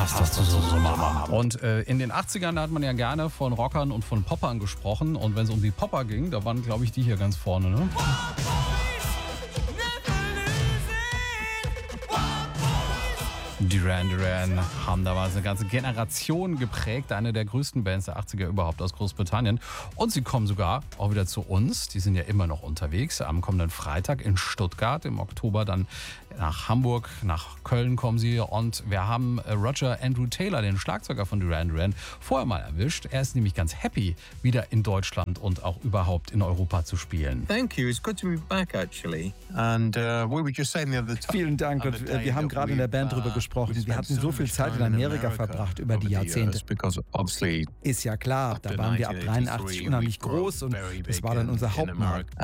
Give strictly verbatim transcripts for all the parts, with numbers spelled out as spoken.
passt das zu so einem Sommerabend. Und äh, in den achtzigern hat man ja gerne von Rockern und von Poppern gesprochen. Und wenn es um die Popper ging, da waren, glaube ich, die hier ganz vorne, ne? Duran Duran haben damals eine ganze Generation geprägt, eine der größten Bands der achtziger überhaupt aus Großbritannien. Und sie kommen sogar auch wieder zu uns, die sind ja immer noch unterwegs. Am kommenden Freitag in Stuttgart, im Oktober dann nach Hamburg, nach Köln kommen sie. Und wir haben Roger Andrew Taylor, den Schlagzeuger von Duran Duran, vorher mal erwischt. Er ist nämlich ganz happy, wieder in Deutschland und auch überhaupt in Europa zu spielen. Thank you. It's good to be back, actually. And uh, we were just saying the other time. Vielen Dank. Und wir haben gerade in der Band drüber gesprochen. Wir hatten so viel Zeit in Amerika verbracht über die Jahrzehnte. Ist ja klar, da waren wir ab dreiundachtzig unheimlich groß und das war dann unser Hauptmarkt.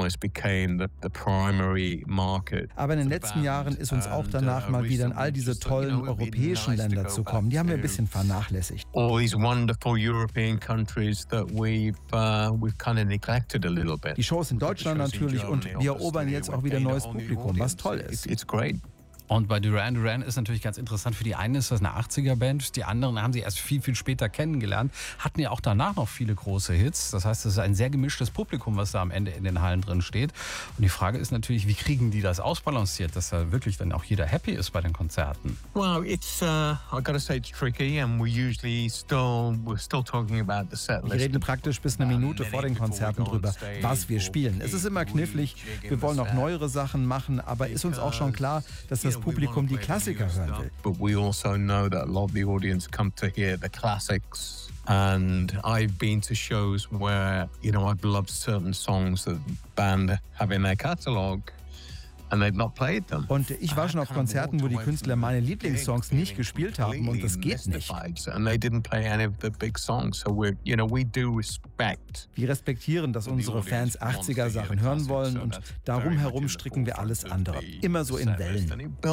Aber in den letzten Jahren ist uns auch danach mal wieder in all diese tollen europäischen Länder zu kommen. Die haben wir ein bisschen vernachlässigt. All these wonderful European countries that we've uh, we've kind of neglected a little bit. Die Shows in Deutschland natürlich und wir erobern jetzt auch wieder neues Publikum, was toll ist. It's great. Und bei Duran Duran ist natürlich ganz interessant, für die einen ist das eine achtziger-Band, die anderen haben sie erst viel, viel später kennengelernt, hatten ja auch danach noch viele große Hits. Das heißt, es ist ein sehr gemischtes Publikum, was da am Ende in den Hallen drin steht. Und die Frage ist natürlich, wie kriegen die das ausbalanciert, dass da wirklich dann auch jeder happy ist bei den Konzerten? Well, it's, uh, I gotta say it's tricky and we usually still, we're still talking about the set list. Wir reden praktisch bis eine Minute vor den Konzerten drüber, was wir spielen. Es ist immer knifflig, wir wollen auch neuere Sachen machen, aber ist uns auch schon klar, dass das Publikum die Klassiker hören will. But we also know that a lot of the audience come to hear the classics. And I've been to shows where, you know, I've loved certain songs that the band have in their catalogue. And they've not played them. Und ich war schon auf Konzerten, wo die Künstler meine Lieblingssongs nicht gespielt haben und das geht nicht. And they didn't play any of the big songs. So we, you know, we do respect. Wir respektieren, dass unsere Fans achtziger-Sachen hören wollen und darum herum stricken wir alles andere. Immer so in Wellen.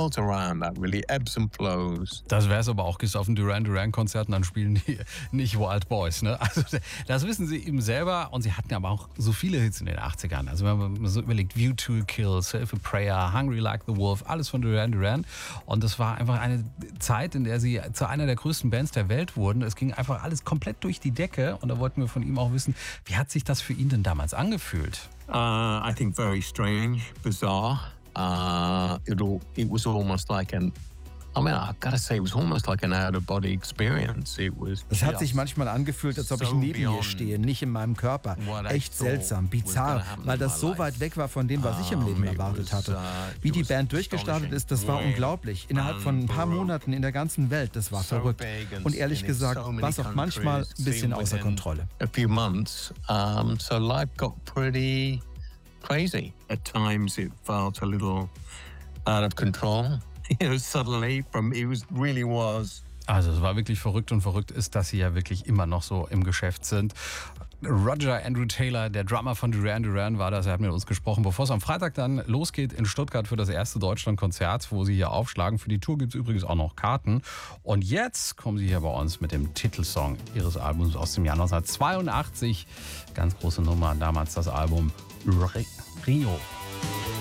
Das wäre es aber auch, gehst auf ein Duran Duran Konzert und dann spielen die nicht Wild Boys, ne? Also das wissen sie eben selber und sie hatten aber auch so viele Hits in den achtzigern. Also wenn man so überlegt, View to a Kill, Self a Prayer, Hungry Like the Wolf, alles von Duran Duran. Und das war einfach eine Zeit, in der sie zu einer der größten Bands der Welt wurden. Es ging einfach alles komplett durch die Decke. Und da wollten wir von ihm auch wissen, wie hat sich das für ihn denn damals angefühlt? Uh, I think very strange, bizarre. Uh, it, all, it was almost like an I mean, I gotta say, it was almost like an out-of-body experience. It was. Es hat sich manchmal angefühlt, als ob ich neben mir stehe, nicht in meinem Körper. Echt seltsam, bizarr, weil das so weit weg war von dem, was ich im Leben erwartet hatte. Wie die Band durchgestartet ist, das war unglaublich. Innerhalb von ein paar Monaten in der ganzen Welt, das war verrückt. Und ehrlich gesagt, war es auch manchmal ein bisschen außer Kontrolle. A few months, um, so life got pretty crazy. At times, it felt a little out of control. You know, suddenly from it was really was. Also es war wirklich verrückt und verrückt ist, dass sie ja wirklich immer noch so im Geschäft sind. Roger Andrew Taylor, der Drummer von Duran Duran, war das. Er hat mit uns gesprochen, bevor es am Freitag dann losgeht in Stuttgart für das erste Deutschlandkonzert, wo sie hier aufschlagen. Für die Tour gibt es übrigens auch noch Karten. Und jetzt kommen sie hier bei uns mit dem Titelsong ihres Albums aus dem Jahr neunzehnhundertzweiundachtzig. Ganz große Nummer, damals das Album Rio.